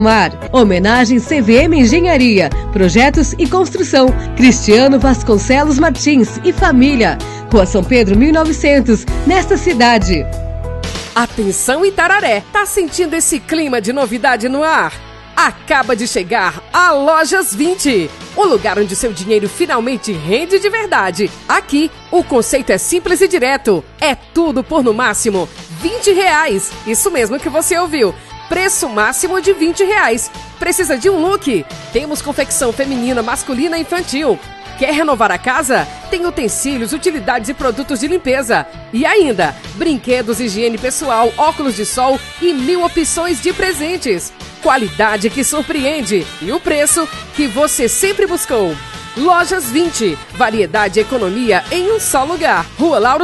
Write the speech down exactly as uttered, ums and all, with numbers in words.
Mar. Homenagem C V M Engenharia, Projetos e Construção, Cristiano Vasconcelos Martins e família. Rua São Pedro mil e novecentos, nesta cidade. Atenção Itararé, tá sentindo esse clima de novidade no ar? Acaba de chegar a Lojas vinte, o lugar onde seu dinheiro finalmente rende de verdade. Aqui, o conceito é simples e direto. É tudo por no máximo vinte reais. Isso mesmo que você ouviu. Preço máximo de vinte reais. Precisa de um look? Temos confecção feminina, masculina e infantil. Quer renovar a casa? Tem utensílios, utilidades e produtos de limpeza. E ainda, brinquedos, higiene pessoal, óculos de sol e mil opções de presentes. Qualidade que surpreende e o preço que você sempre buscou. Lojas vinte, variedade e economia em um só lugar. Rua Lauro